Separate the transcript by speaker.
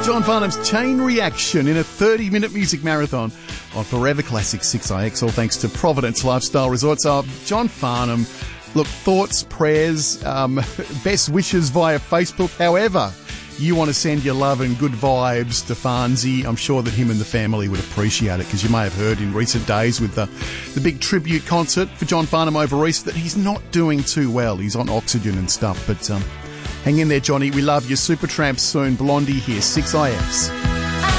Speaker 1: John Farnham's Chain Reaction in a 30-minute music marathon on Forever Classic 6IX, all thanks to Providence Lifestyle Resorts. John Farnham, look, thoughts, prayers, best wishes via Facebook. However you want to send your love and good vibes to Farnsey, I'm sure that him and the family would appreciate it, because you may have heard in recent days with the big tribute concert for John Farnham over East that he's not doing too well. He's on oxygen and stuff, but hang in there, Johnny. We love you. Supertramp soon. Blondie here, 6IX.